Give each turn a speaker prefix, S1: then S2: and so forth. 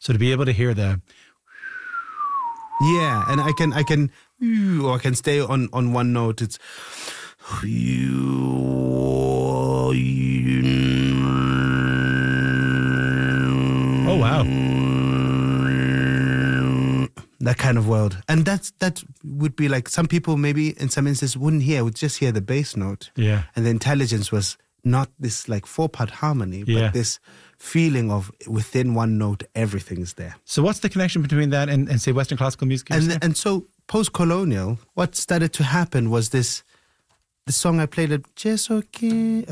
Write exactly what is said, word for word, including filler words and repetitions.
S1: So to be able to hear the...
S2: Yeah, and I can, I can, or I can stay on, on one note. It's...
S1: Oh, wow.
S2: That kind of world. And that's that would be like, some people maybe in some instances wouldn't hear, would just hear the bass note.
S1: Yeah.
S2: And the intelligence was not this like four-part harmony,
S1: Yeah.
S2: but this feeling of within one note, everything is there.
S1: So what's the connection between that and, and say, Western classical music? you were
S2: And
S1: saying?
S2: and so post-colonial, what started to happen was this, the song I played at Jesuke,